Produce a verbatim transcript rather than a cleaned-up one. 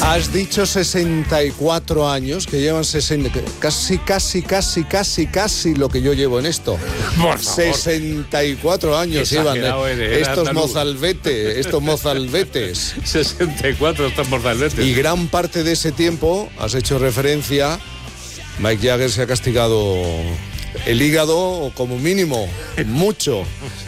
Has dicho sesenta y cuatro años, que llevan sesenta, casi, casi, casi, casi, casi lo que yo llevo en esto. Por favor. sesenta y cuatro años llevan eh, estos mozalbetes, estos mozalbetes. sesenta y cuatro estos mozalbetes. Y gran parte de ese tiempo, has hecho referencia, Mick Jagger se ha castigado el hígado, como mínimo, mucho.